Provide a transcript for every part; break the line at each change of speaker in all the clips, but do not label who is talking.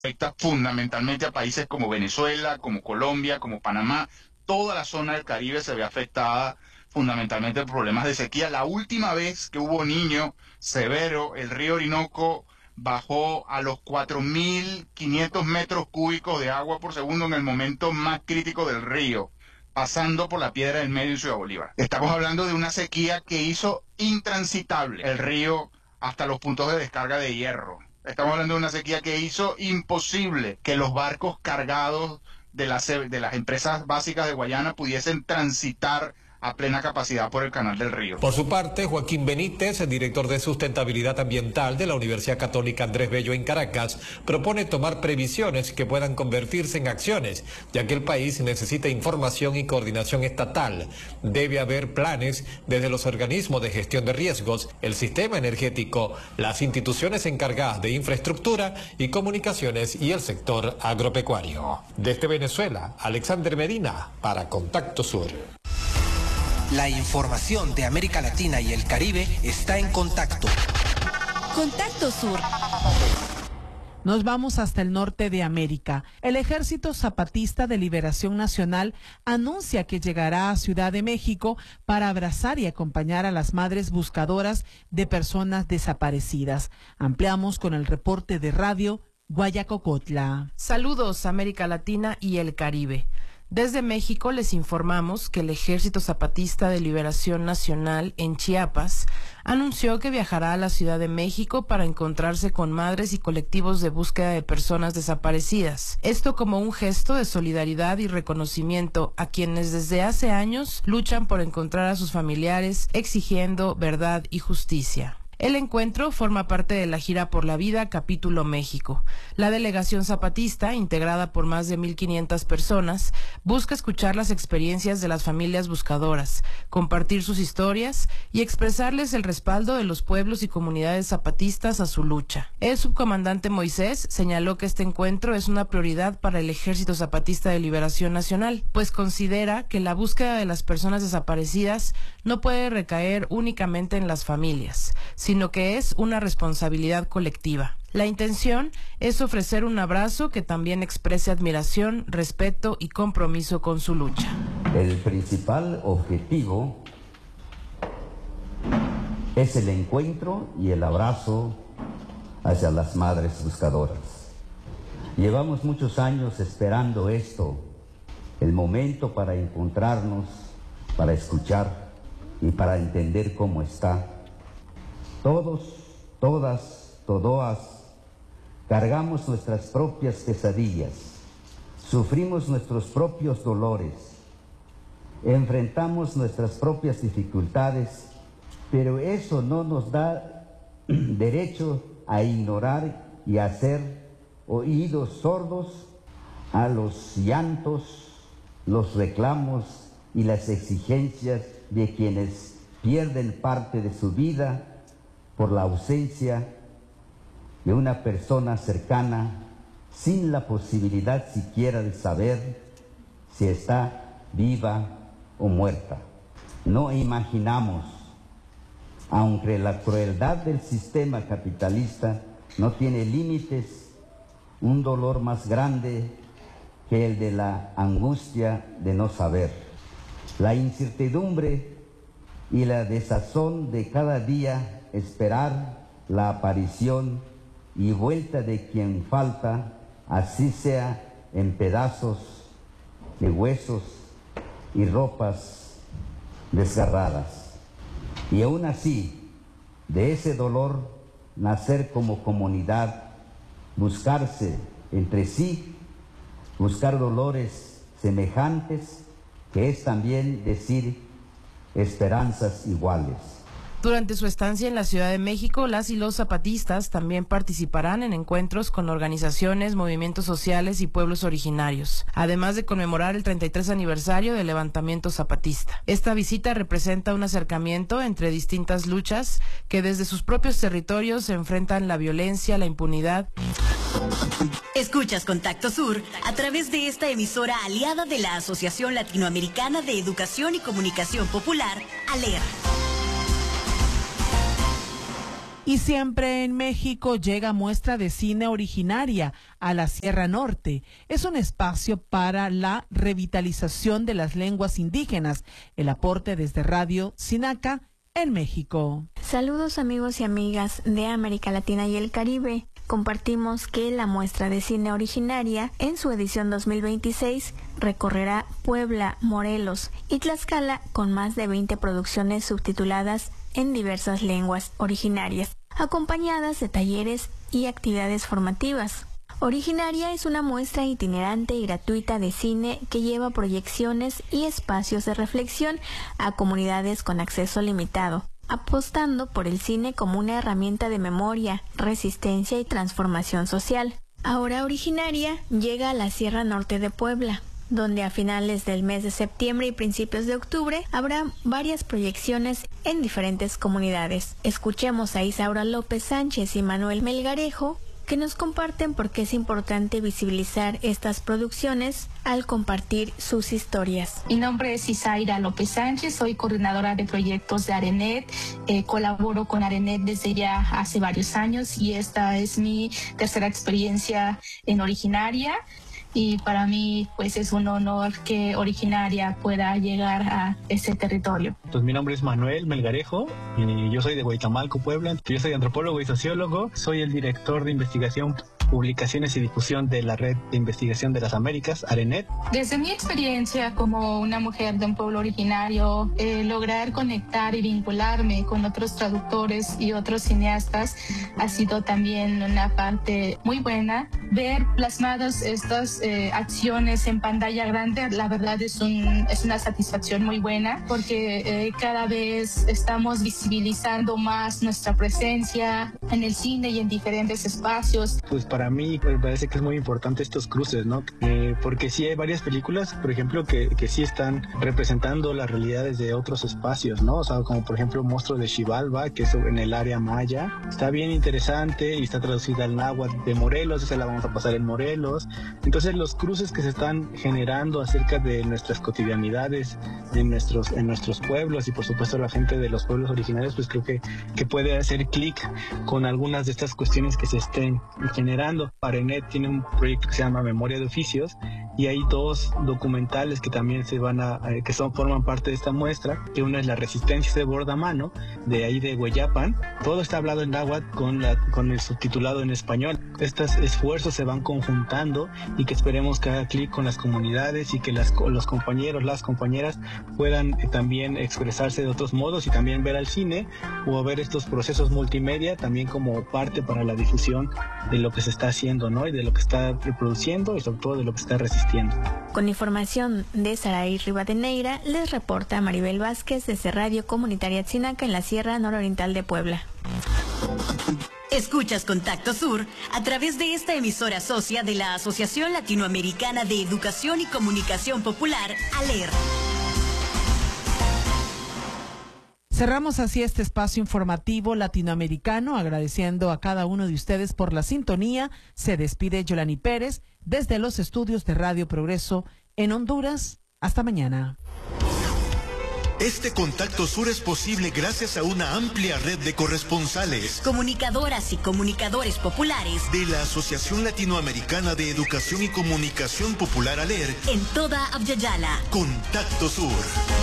afecta fundamentalmente a países como Venezuela, como Colombia, como Panamá. Toda la zona del Caribe se ve afectada fundamentalmente por problemas de sequía. La última vez que hubo niño severo, el río Orinoco bajó a los 4.500 metros cúbicos de agua por segundo en el momento más crítico del río, pasando por la Piedra del Medio en Ciudad Bolívar. Estamos hablando de una sequía que hizo intransitable el río hasta los puntos de descarga de hierro. Estamos hablando de una sequía que hizo imposible que los barcos cargados de las empresas básicas de Guayana pudiesen transitar a plena capacidad por el canal del río.
Por su parte, Joaquín Benítez, el director de Sustentabilidad Ambiental de la Universidad Católica Andrés Bello en Caracas, propone tomar previsiones que puedan convertirse en acciones, ya que el país necesita información y coordinación estatal. Debe haber planes desde los organismos de gestión de riesgos, el sistema energético, las instituciones encargadas de infraestructura y comunicaciones y el sector agropecuario. Desde Venezuela, Alexander Medina, para Contacto Sur.
La información de América Latina y el Caribe está en Contacto.
Contacto Sur.
Nos vamos hasta el norte de América. El Ejército Zapatista de Liberación Nacional anuncia que llegará a Ciudad de México para abrazar y acompañar a las madres buscadoras de personas desaparecidas. Ampliamos con el reporte de Radio Guayacocotla.
Saludos, América Latina y el Caribe. Desde México les informamos que el Ejército Zapatista de Liberación Nacional en Chiapas anunció que viajará a la Ciudad de México para encontrarse con madres y colectivos de búsqueda de personas desaparecidas. Esto como un gesto de solidaridad y reconocimiento a quienes desde hace años luchan por encontrar a sus familiares, exigiendo verdad y justicia. El encuentro forma parte de la Gira por la Vida, Capítulo México. La delegación zapatista, integrada por más de 1.500 personas, busca escuchar las experiencias de las familias buscadoras, compartir sus historias y expresarles el respaldo de los pueblos y comunidades zapatistas a su lucha. El subcomandante Moisés señaló que este encuentro es una prioridad para el Ejército Zapatista de Liberación Nacional, pues considera que la búsqueda de las personas desaparecidas no puede recaer únicamente en las familias, sino que es una responsabilidad colectiva. La intención es ofrecer un abrazo que también exprese admiración, respeto y compromiso con su lucha.
El principal objetivo es el encuentro y el abrazo hacia las madres buscadoras. Llevamos muchos años esperando esto, el momento para encontrarnos, para escuchar y para entender cómo está. Todos, todas, todoas, cargamos nuestras propias pesadillas, sufrimos nuestros propios dolores, enfrentamos nuestras propias dificultades, pero eso no nos da derecho a ignorar y a hacer oídos sordos a los llantos, los reclamos y las exigencias de quienes pierden parte de su vida por la ausencia de una persona cercana, sin la posibilidad siquiera de saber si está viva o muerta. No imaginamos, aunque la crueldad del sistema capitalista no tiene límites, un dolor más grande que el de la angustia de no saber. La incertidumbre y la desazón de cada día esperar la aparición y vuelta de quien falta, así sea en pedazos de huesos y ropas desgarradas. Y aún así, de ese dolor, nacer como comunidad, buscarse entre sí, buscar dolores semejantes, que es también decir esperanzas iguales.
Durante su estancia en la Ciudad de México, las y los zapatistas también participarán en encuentros con organizaciones, movimientos sociales y pueblos originarios, además de conmemorar el 33 aniversario del levantamiento zapatista. Esta visita representa un acercamiento entre distintas luchas que desde sus propios territorios se enfrentan la violencia, la impunidad.
Escuchas Contacto Sur a través de esta emisora aliada de la Asociación Latinoamericana de Educación y Comunicación Popular, ALER.
Y siempre en México llega muestra de cine originaria a la Sierra Norte. Es un espacio para la revitalización de las lenguas indígenas. El aporte desde Radio Sinaca en México.
Saludos amigos y amigas de América Latina y el Caribe. Compartimos que la muestra de cine originaria en su edición 2026 recorrerá Puebla, Morelos y Tlaxcala con más de 20 producciones subtituladas en diversas lenguas originarias, acompañadas de talleres y actividades formativas. Originaria es una muestra itinerante y gratuita de cine que lleva proyecciones y espacios de reflexión a comunidades con acceso limitado, apostando por el cine como una herramienta de memoria, resistencia y transformación social. Ahora Originaria llega a la Sierra Norte de Puebla, donde a finales del mes de septiembre y principios de octubre habrá varias proyecciones en diferentes comunidades. Escuchemos a Isaura López Sánchez y Manuel Melgarejo, que nos comparten por qué es importante visibilizar estas producciones al compartir sus historias.
Mi nombre es Isaira López Sánchez, soy coordinadora de proyectos de Arenet, colaboro con Arenet desde ya hace varios años y esta es mi tercera experiencia en Originaria. Y para mí pues es un honor que Originaria pueda llegar a ese territorio.
Pues mi nombre es Manuel Melgarejo y yo soy de Huaytamalco, Puebla. Yo soy antropólogo y sociólogo, soy el director de investigación, publicaciones y difusión de la Red de Investigación de las Américas, Arenet.
Desde mi experiencia como una mujer de un pueblo originario, lograr conectar y vincularme con otros traductores y otros cineastas ha sido también una parte muy buena. Ver plasmadas estas acciones en pantalla grande, la verdad es una satisfacción muy buena porque cada vez estamos visibilizando más nuestra presencia en el cine y en diferentes espacios.
Pues para mí me parece que es muy importante estos cruces, ¿no? Porque sí hay varias películas, por ejemplo, que sí están representando las realidades de otros espacios, ¿no? O sea, como por ejemplo Monstruo de Xibalba, que es en el área maya. Está bien interesante y está traducida al náhuatl de Morelos, esa la vamos a pasar en Morelos. Entonces los cruces que se están generando acerca de nuestras cotidianidades en nuestros pueblos y por supuesto la gente de los pueblos originarios, pues creo que puede hacer clic con algunas de estas cuestiones que se estén generando. Arenet tiene un proyecto que se llama Memoria de Oficios y hay dos documentales que también forman parte de esta muestra, que una es La Resistencia de Bordamano, de ahí de Hueyapan. Todo está hablado en náhuatl con el subtitulado en español. Estos esfuerzos se van conjuntando y que esperemos que haga clic con las comunidades y que los compañeros, las compañeras puedan también expresarse de otros modos y también ver al cine o ver estos procesos multimedia también como parte para la difusión de lo que se está haciendo, ¿no? Y de lo que está reproduciendo y sobre todo de lo que está resistiendo.
Con información de Saray Rivadeneira, les reporta Maribel Vázquez desde Radio Comunitaria Tzinaca en la Sierra Nororiental de Puebla.
Escuchas Contacto Sur a través de esta emisora socia de la Asociación Latinoamericana de Educación y Comunicación Popular, ALER.
Cerramos así este espacio informativo latinoamericano, agradeciendo a cada uno de ustedes por la sintonía. Se despide Yolani Pérez desde los estudios de Radio Progreso en Honduras. Hasta mañana.
Este Contacto Sur es posible gracias a una amplia red de corresponsales,
comunicadoras y comunicadores populares
de la Asociación Latinoamericana de Educación y Comunicación Popular, ALER,
en toda Abya Yala.
Contacto Sur.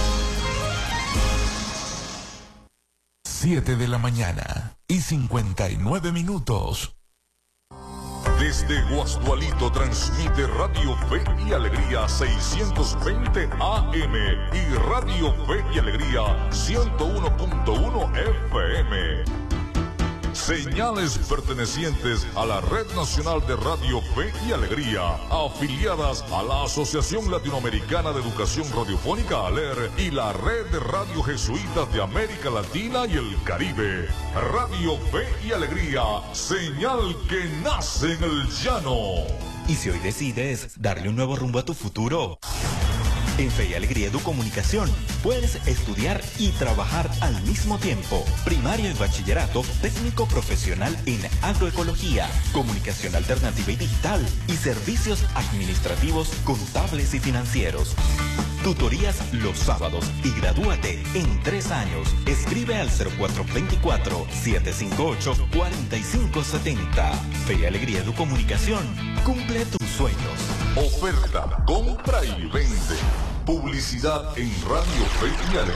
7 de la mañana y 59 minutos.
Desde Guasdualito transmite Radio Fe y Alegría 620 AM y Radio Fe y Alegría 101.1 FM. Señales pertenecientes a la Red Nacional de Radio Fe y Alegría, afiliadas a la Asociación Latinoamericana de Educación Radiofónica, ALER, y la Red de Radio Jesuitas de América Latina y el Caribe. Radio Fe y Alegría, señal que nace en el llano.
Y si hoy decides darle un nuevo rumbo a tu futuro, En Fe y Alegría Educomunicación puedes estudiar y trabajar al mismo tiempo. Primaria y bachillerato, técnico profesional en agroecología, comunicación alternativa y digital y servicios administrativos, contables y financieros. Tutorías los sábados y gradúate en 3 años. Escribe al 0424-758-4570. Fe y Alegría Educomunicación. Cumple tus sueños.
Oferta, compra y vende. Publicidad en Radio Fe y Alegría.